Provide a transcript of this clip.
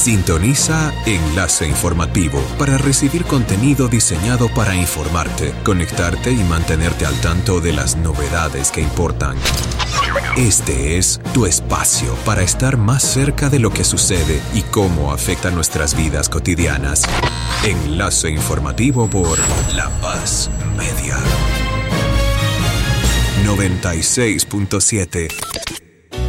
Sintoniza Enlace Informativo para recibir contenido diseñado para informarte, conectarte y mantenerte al tanto de las novedades que importan. Este es tu espacio para estar más cerca de lo que sucede y cómo afecta nuestras vidas cotidianas. Enlace Informativo por La Paz Media 96.7.